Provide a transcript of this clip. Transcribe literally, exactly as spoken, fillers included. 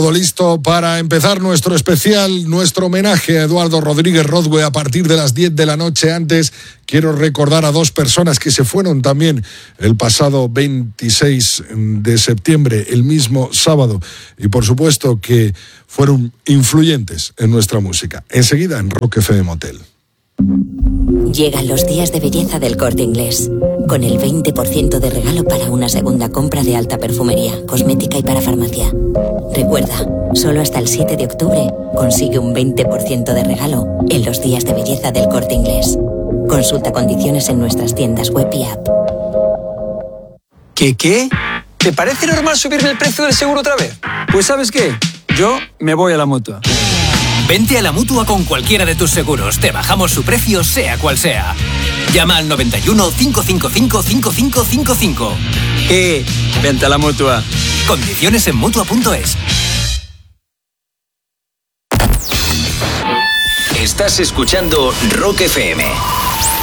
Todo listo para empezar nuestro especial, nuestro homenaje a Eduardo Rodríguez Rodwe a partir de las diez de la noche. Antes quiero recordar a dos personas que se fueron también el pasado veintiséis de septiembre, el mismo sábado, y por supuesto que fueron influyentes en nuestra música. Enseguida en Rock F M Motel. Llegan los días de belleza del Corte Inglés, con el veinte por ciento de regalo para una segunda compra de alta perfumería, cosmética y para farmacia. Recuerda, solo hasta el siete de octubre consigue un veinte por ciento de regalo en los días de belleza del Corte Inglés. Consulta condiciones en nuestras tiendas web y app. ¿Qué qué? ¿Te parece normal subirme el precio del seguro otra vez? Pues ¿sabes qué? Yo me voy a la Mutua. Vente a la Mutua con cualquiera de tus seguros. Te bajamos su precio, sea cual sea. Llama al noventa y uno, cinco cinco cinco, cinco cinco cinco cinco. Eh, vente a la Mutua. Condiciones en Mutua punto es. Estás escuchando Rock F M.